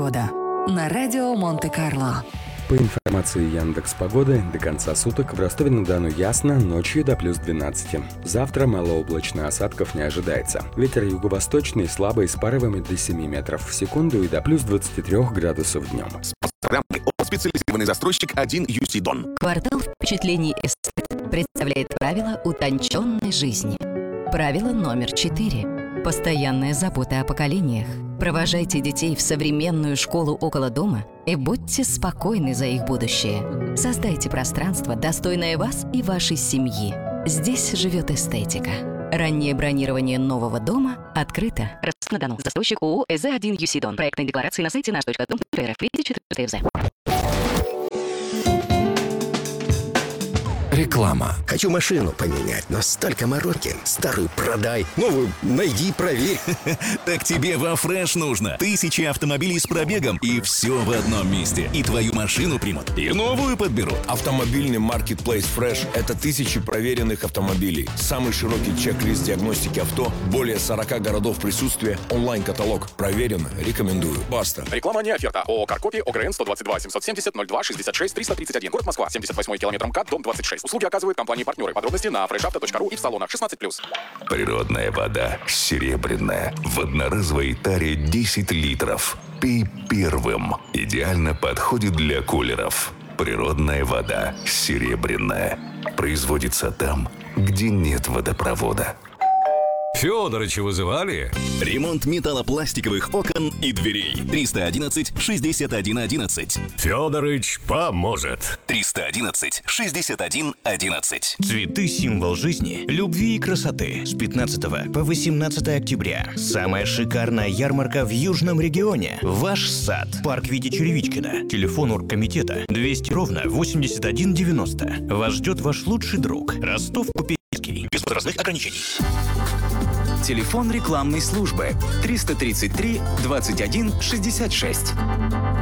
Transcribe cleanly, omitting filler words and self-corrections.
Погода на радио Монте-Карло. По информации Яндекс.Погоды, до конца суток в Ростове-на-Дону ясно, ночью до плюс 12. Завтра малооблачно, осадков не ожидается. Ветер юго-восточный, слабый, с порывами до 7 метров в секунду и до плюс 23 градусов днем. Специализированный застройщик 1 UC Don. Квартал впечатлений эстет представляет правила утонченной жизни. Правило номер 4. Постоянная забота о поколениях. Провожайте детей в современную школу около дома и будьте спокойны за их будущее. Создайте пространство, достойное вас и вашей семьи. Здесь живет эстетика. Раннее бронирование нового дома открыто. Ростов-на-Дону. Застройщик ООО «ЭЗ-1 UC Don». Проектные декларации на сайте наш.дом.рф. 4 Реклама. Хочу машину поменять, но столько мороки. Старую продай, новую найди, проверь. Так тебе во Фреш нужно. 1000 автомобилей с пробегом, и все в одном месте. И твою машину примут, и новую подберут. Автомобильный маркетплейс Fresh – это тысячи проверенных автомобилей. Самый широкий чек-лист диагностики авто, более 40 городов присутствия, онлайн-каталог. Проверено, рекомендую. Баста. Реклама не оферта. ООО «Каркопи», ОГРН 122 770 02 66 331. Город Москва, 78 километр МКАД, дом 26. Услуги оказывают компании-партнеры. Подробности на freshauto.ru и в салонах 16+. Природная вода серебряная. В одноразовой таре 10 литров. Пей первым. Идеально подходит для кулеров. Природная вода серебряная. Производится там, где нет водопровода. Фёдорыча вызывали? Ремонт металлопластиковых окон и дверей. 311 61 11. Фёдорыч поможет. 311 61 11. Цветы – символ жизни, любви и красоты. С 15 по 18 октября. Самая шикарная ярмарка в Южном регионе. Ваш сад. Парк Вити Черевичкина. Телефон оргкомитета 200 ровно 81 90. Вас ждет ваш лучший друг. Ростов-Купейский. Без возрастных ограничений. Телефон рекламной службы 333 21 66.